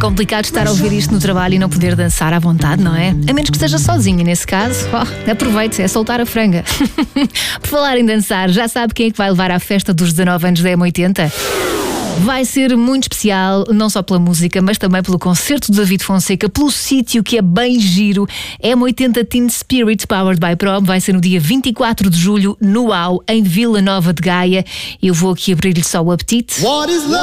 complicado estar a ouvir isto no trabalho e não poder dançar à vontade, não é? A menos que esteja sozinha, nesse caso. Aproveite, é soltar a franga. Por falar em dançar, já sabe quem é que vai levar à festa dos 19 anos da M80? Vai ser muito especial, não só pela música, mas também pelo concerto de David Fonseca, pelo sítio que é bem giro. M80 Teen Spirit Powered by Prom vai ser no dia 24 de julho, no UAU, em Vila Nova de Gaia. Eu vou aqui abrir-lhe só o apetite.